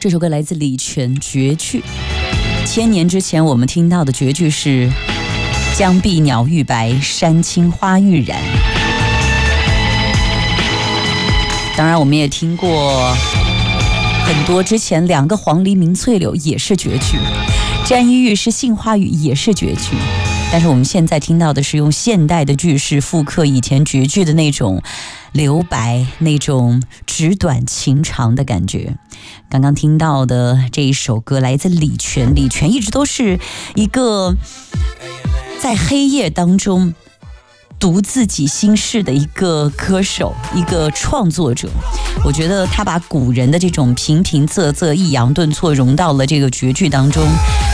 这首歌来自李泉，绝句。千年之前我们听到的绝句是江碧鸟欲白，山青花欲燃。当然我们也听过很多，之前两个黄鹂鸣翠柳也是绝句，沾衣欲湿杏花雨也是绝句。但是我们现在听到的是用现代的句式复刻以前绝句的那种留白，那种纸短情长的感觉。刚刚听到的这一首歌来自李泉，李泉一直都是一个在黑夜当中读自己心事的一个歌手，一个创作者。我觉得他把古人的这种平平仄仄抑扬顿挫融到了这个绝句当中，